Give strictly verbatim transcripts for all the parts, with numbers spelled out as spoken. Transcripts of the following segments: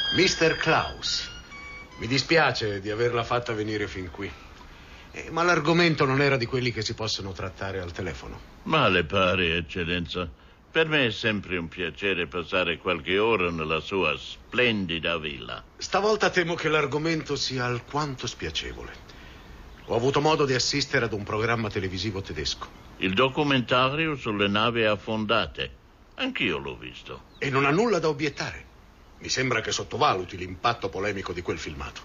mister Klaus, mi dispiace di averla fatta venire fin qui, eh, ma l'argomento non era di quelli che si possono trattare al telefono. Ma le pare, eccellenza. Per me è sempre un piacere passare qualche ora nella sua splendida villa. Stavolta temo che l'argomento sia alquanto spiacevole. Ho avuto modo di assistere ad un programma televisivo tedesco. Il documentario sulle navi affondate. Anch'io l'ho visto. E non ha nulla da obiettare. Mi sembra che sottovaluti l'impatto polemico di quel filmato.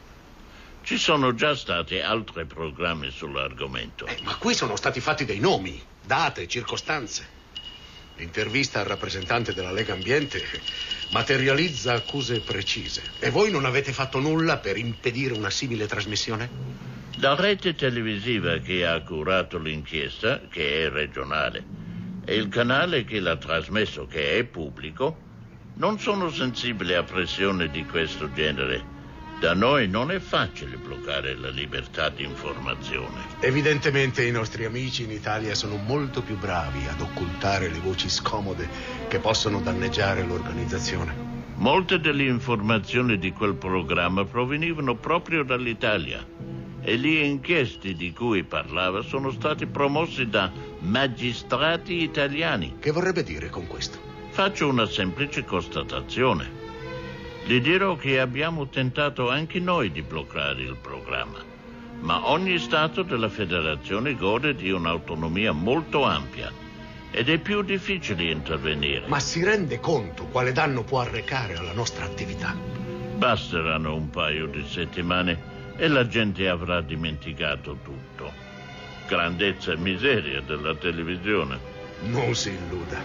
Ci sono già stati altri programmi sull'argomento. Eh, ma qui sono stati fatti dei nomi, date, circostanze. L'intervista al rappresentante della Lega Ambiente materializza accuse precise. E voi non avete fatto nulla per impedire una simile trasmissione? La rete televisiva che ha curato l'inchiesta, che è regionale, e il canale che l'ha trasmesso, che è pubblico, non sono sensibili a pressioni di questo genere. Da noi non è facile bloccare la libertà di informazione. Evidentemente i nostri amici in Italia sono molto più bravi ad occultare le voci scomode che possono danneggiare l'organizzazione. Molte delle informazioni di quel programma provenivano proprio dall'Italia e gli inchiesti di cui parlava sono stati promossi da magistrati italiani. Che vorrebbe dire con questo? Faccio una semplice constatazione. Gli dirò che abbiamo tentato anche noi di bloccare il programma, ma ogni Stato della Federazione gode di un'autonomia molto ampia ed è più difficile intervenire. Ma si rende conto quale danno può arrecare alla nostra attività? Basteranno un paio di settimane e la gente avrà dimenticato tutto. Grandezza e miseria della televisione. Non si illuda.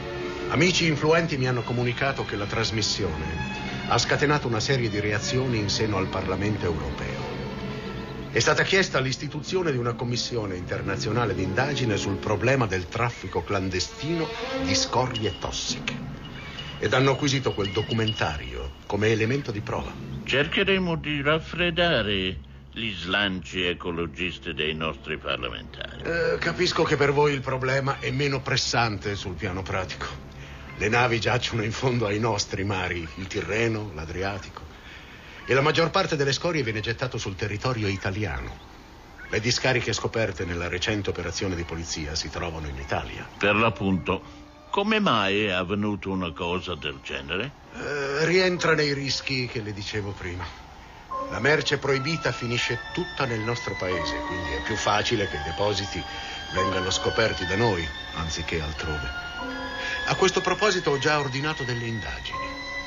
Amici influenti mi hanno comunicato che la trasmissione ha scatenato una serie di reazioni in seno al Parlamento europeo. È stata chiesta l'istituzione di una commissione internazionale di indagine sul problema del traffico clandestino di scorie tossiche. Ed hanno acquisito quel documentario come elemento di prova. Cercheremo di raffreddare gli slanci ecologisti dei nostri parlamentari. Eh, capisco che per voi il problema è meno pressante sul piano pratico. Le navi giacciono in fondo ai nostri mari, il Tirreno, l'Adriatico, e la maggior parte delle scorie viene gettato sul territorio italiano. Le discariche scoperte nella recente operazione di polizia si trovano in Italia. Per l'appunto, come mai è avvenuto una cosa del genere? Eh, rientra nei rischi che le dicevo prima. La merce proibita finisce tutta nel nostro paese, quindi è più facile che i depositi vengano scoperti da noi, anziché altrove. A questo proposito ho già ordinato delle indagini.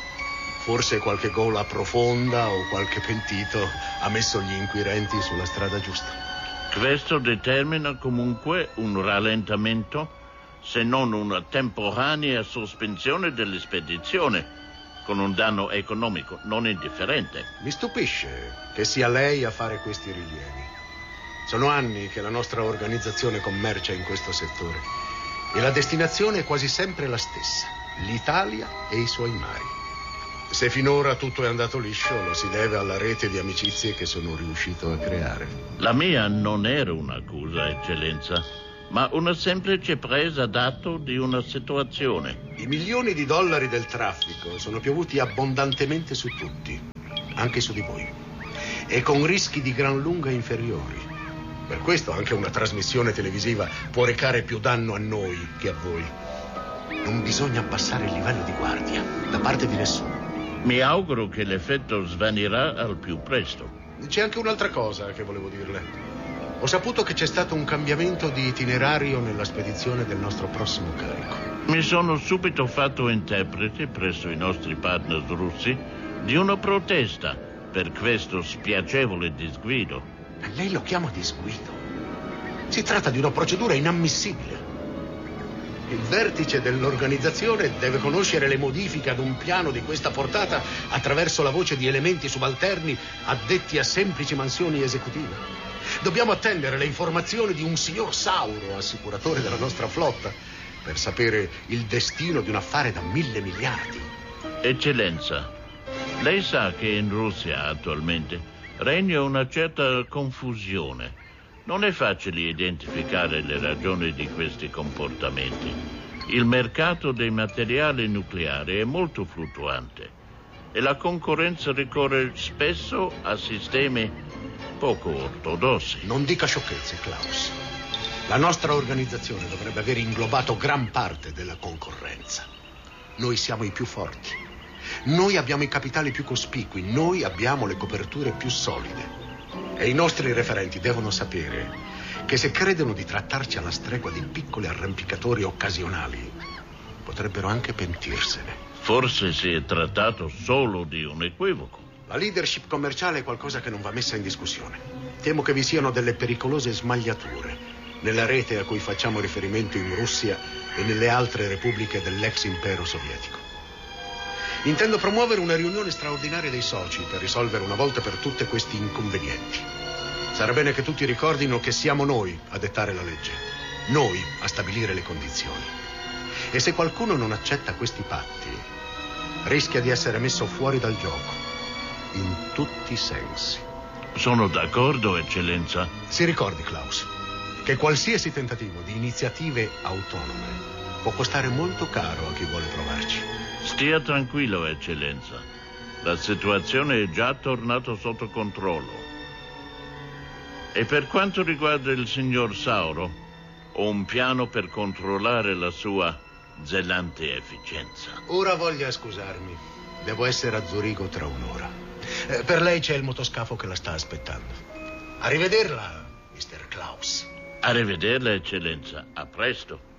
Forse qualche gola profonda o qualche pentito ha messo gli inquirenti sulla strada giusta. Questo determina comunque un rallentamento, se non una temporanea sospensione dell'espedizione, con un danno economico non indifferente. Mi stupisce che sia lei a fare questi rilievi. Sono anni che la nostra organizzazione commercia in questo settore. E la destinazione è quasi sempre la stessa, l'Italia e i suoi mari. Se finora tutto è andato liscio, lo si deve alla rete di amicizie che sono riuscito a creare. La mia non era un'accusa, eccellenza, ma una semplice presa d'atto di una situazione. I milioni di dollari del traffico sono piovuti abbondantemente su tutti, anche su di voi, e con rischi di gran lunga inferiori. Per questo anche una trasmissione televisiva può recare più danno a noi che a voi. Non bisogna abbassare il livello di guardia da parte di nessuno. Mi auguro che l'effetto svanirà al più presto. C'è anche un'altra cosa che volevo dirle. Ho saputo che c'è stato un cambiamento di itinerario nella spedizione del nostro prossimo carico. Mi sono subito fatto interprete presso i nostri partner russi di una protesta per questo spiacevole disguido. Lei lo chiama disguido? Si tratta di una procedura inammissibile. Il vertice dell'organizzazione deve conoscere le modifiche ad un piano di questa portata attraverso la voce di elementi subalterni addetti a semplici mansioni esecutive. Dobbiamo attendere le informazioni di un signor Sauro, assicuratore della nostra flotta, per sapere il destino di un affare da mille miliardi. Eccellenza, lei sa che in Russia attualmente regna una certa confusione. Non è facile identificare le ragioni di questi comportamenti. Il mercato dei materiali nucleari è molto fluttuante e la concorrenza ricorre spesso a sistemi poco ortodossi. Non dica sciocchezze, Klaus. La nostra organizzazione dovrebbe aver inglobato gran parte della concorrenza. Noi siamo i più forti. Noi abbiamo i capitali più cospicui. Noi abbiamo le coperture più solide. E i nostri referenti devono sapere che se credono di trattarci alla stregua di piccoli arrampicatori occasionali, potrebbero anche pentirsene. Forse si è trattato solo di un equivoco. La leadership commerciale è qualcosa che non va messa in discussione. Temo che vi siano delle pericolose smagliature nella rete a cui facciamo riferimento in Russia e nelle altre repubbliche dell'ex impero sovietico. Intendo promuovere una riunione straordinaria dei soci per risolvere una volta per tutte questi inconvenienti. Sarà bene che tutti ricordino che siamo noi a dettare la legge, noi a stabilire le condizioni. E se qualcuno non accetta questi patti, rischia di essere messo fuori dal gioco, in tutti i sensi. Sono d'accordo, eccellenza. Si ricordi, Klaus, che qualsiasi tentativo di iniziative autonome può costare molto caro a chi vuole provarci. Stia tranquillo, eccellenza. La situazione è già tornata sotto controllo. E per quanto riguarda il signor Sauro, ho un piano per controllare la sua zelante efficienza. Ora voglia scusarmi. Devo essere a Zurigo tra un'ora. Eh, per lei c'è il motoscafo che la sta aspettando. Arrivederla, mister Klaus. Arrivederla, eccellenza. A presto.